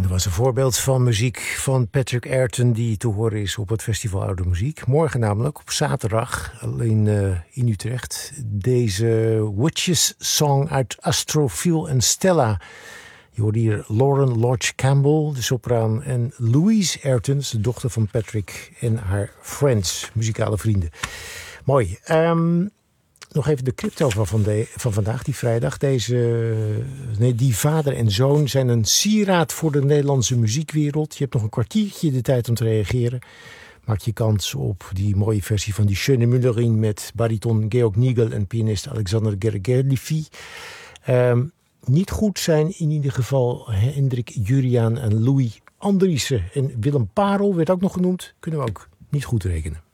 was een voorbeeld van muziek van Patrick Ayrton die te horen is op het Festival Oude Muziek. Morgen namelijk, op zaterdag, in Utrecht. Deze Witches Song uit Astrophil en Stella. Je hoorde hier Lauren Lodge Campbell, de sopraan, en Louise Ayrton, de dochter van Patrick en haar friends, muzikale vrienden. Mooi. Nog even de crypto van vandaag, die vrijdag. Die vader en zoon zijn een sieraad voor de Nederlandse muziekwereld. Je hebt nog een kwartiertje de tijd om te reageren. Maak je kans op die mooie versie van die Schöne Müllerin met bariton Georg Nigel en pianist Alexander Gergelifi. Niet goed zijn in ieder geval Hendrik Juriaan en Louis Andriessen. En Willem Parel werd ook nog genoemd. Kunnen we ook niet goed rekenen.